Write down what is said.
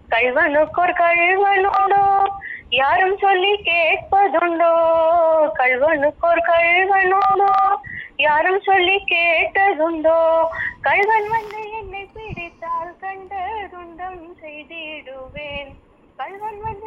கள்வனுக்கோர் கள்வனோடோ யாரும் சொல்லி கேட்பதுண்டோ? கள்வனுக்கோர் கள்வனோடோ யாரும் சொல்லி கேட்டதுண்டோ? கள்வன் வந்து என்னை பிடித்தால் கண்ட துண்டம் செய்திடுவேன். கள்வன் வந்து